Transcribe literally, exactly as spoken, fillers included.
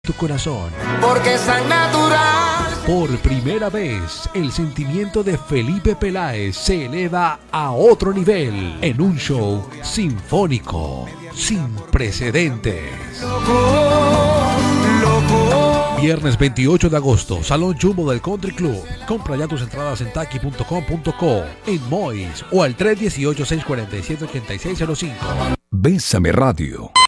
tu corazón. Porque es tan natural. Por primera vez, el sentimiento de Felipe Peláez se eleva a otro nivel en un show sinfónico sin precedentes. Loco, loco. Viernes veintiocho de agosto, Salón Jumbo del Country Club. Compra ya tus entradas en taki punto com punto co, en Mois o al tres uno ocho, seis cuatro siete, ocho seis cero cinco. Bésame Radio.